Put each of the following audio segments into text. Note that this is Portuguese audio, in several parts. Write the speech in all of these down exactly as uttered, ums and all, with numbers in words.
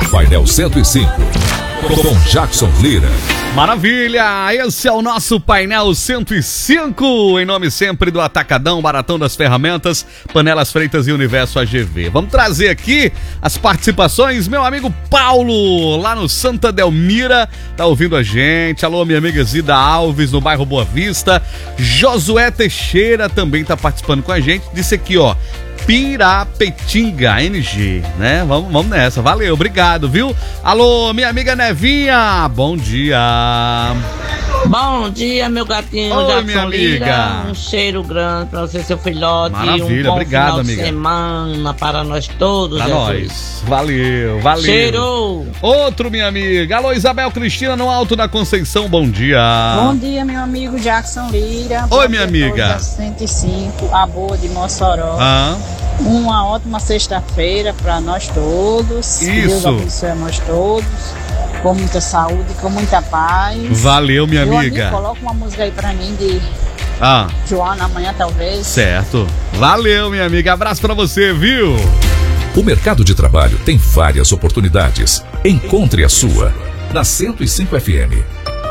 Painel cento e cinco, com Jackson Lira. Maravilha, esse é o nosso Painel cento e cinco, em nome sempre do Atacadão, Baratão das Ferramentas, Panelas Freitas e Universo A G V. Vamos trazer aqui as participações, meu amigo Paulo, lá no Santa Delmira, tá ouvindo a gente. Alô, minha amiga Zida Alves, no bairro Boa Vista. Josué Teixeira também tá participando com a gente, disse aqui, ó, Pirapetinga, N G, né? Vamos, vamos nessa, valeu, obrigado, viu? Alô, minha amiga Nevinha, bom dia. Bom dia, meu gatinho. Oi, Jackson minha Lira. amiga. Um cheiro grande pra você, seu filhote. Maravilha, um bom obrigado, final amiga. de semana para nós todos. Pra Jesus. nós, valeu, valeu. Cheiro. Outro, minha amiga. Alô, Isabel Cristina, no Alto da Conceição, bom dia. Bom dia, meu amigo Jackson Lira. Oi, Bom minha dia a amiga. todos da cento e cinco, a boa de Mossoró. Ah, Uma ótima sexta-feira para nós todos. Que Deus Isso. abençoe a nós todos. Com muita saúde, com muita paz. valeu, minha Meu amiga. amigo, coloca uma música aí pra mim de Ah, Joana amanhã, talvez. certo. Valeu, minha amiga. Abraço pra você, viu? O mercado de trabalho tem várias oportunidades. Encontre a sua. Na cento e cinco F M.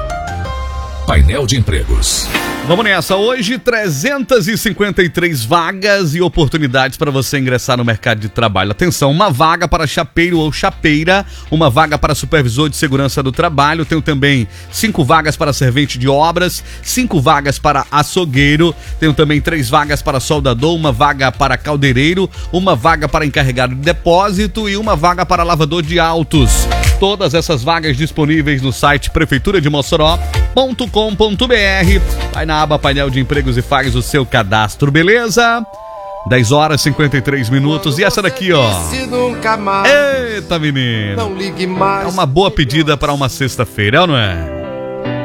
Painel de empregos. Vamos nessa. Hoje, trezentas e cinquenta e três vagas e oportunidades para você ingressar no mercado de trabalho. Atenção, uma vaga para chapeiro ou chapeira, uma vaga para supervisor de segurança do trabalho, tenho também cinco vagas para servente de obras, cinco vagas para açougueiro, tenho também três vagas para soldador, uma vaga para caldeireiro, uma vaga para encarregado de depósito e uma vaga para lavador de autos. Todas essas vagas disponíveis no site prefeitura de Mossoró ponto com ponto br. Vai na aba Painel de Empregos e faz o seu cadastro, beleza? dez horas e cinquenta e três minutos. E essa daqui, ó. Eita, menino. É uma boa pedida para uma sexta-feira, não é?